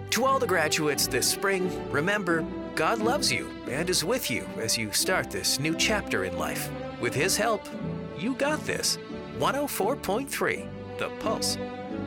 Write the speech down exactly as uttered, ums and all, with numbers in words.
To all the graduates this spring, remember, God loves you and is with you as you start this new chapter in life. With His help, you got this. one oh four point three, The Pulse.